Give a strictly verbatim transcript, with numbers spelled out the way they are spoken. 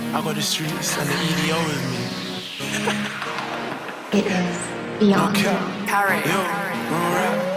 I got the streets and the E D O with me. It is No beyond. cap. Carry. Yo, real rap.